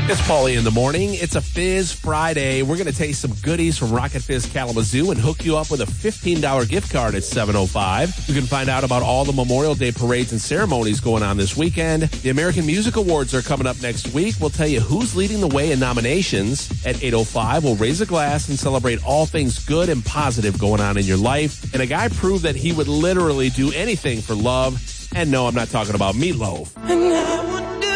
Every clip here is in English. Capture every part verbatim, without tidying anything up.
It's Paulie in the morning. It's a Fizz Friday. We're going to taste some goodies from Rocket Fizz Kalamazoo and hook you up with a fifteen dollars gift card at seven oh five. You can find out about all the Memorial Day parades and ceremonies going on this weekend. The American Music Awards are coming up next week. We'll tell you who's leading the way in nominations. At eight oh five, we'll raise a glass and celebrate all things good and positive going on in your life. And a guy proved that he would literally do anything for love. And no, I'm not talking about Meatloaf. And I would do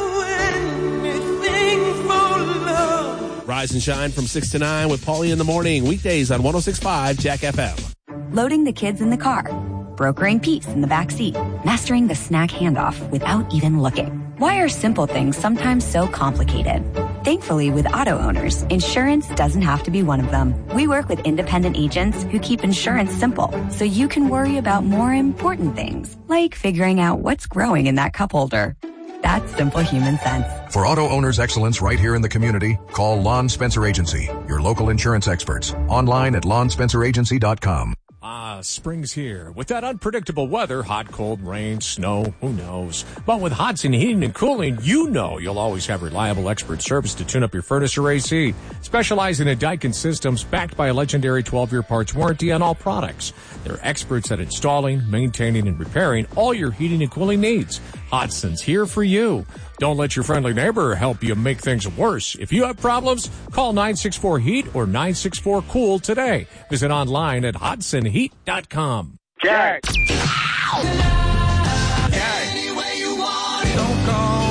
Rise and shine from six to nine with Paulie in the morning. Weekdays on one oh six point five Jack F M. Loading the kids in the car. Brokering peace in the back seat. Mastering the snack handoff without even looking. Why are simple things sometimes so complicated? Thankfully, with auto owners, insurance doesn't have to be one of them. We work with independent agents who keep insurance simple, so you can worry about more important things, like figuring out what's growing in that cup holder. That's simple human sense. For auto owners' excellence right here in the community, call Lon Spencer Agency, your local insurance experts. Online at lon spencer agency dot com. Ah, spring's here. With that unpredictable weather, hot, cold, rain, snow, who knows? But with Hodson Heating and Cooling, you know you'll always have reliable expert service to tune up your furnace or A C. Specializing in Daikin systems backed by a legendary twelve-year parts warranty on all products. They're experts at installing, maintaining, and repairing all your heating and cooling needs. Hodson's here for you. Don't let your friendly neighbor help you make things worse. If you have problems, call nine six four heat or nine six four cool today. Visit online at hodson heat dot com. Jack. Jack. Any way you want it. Don't call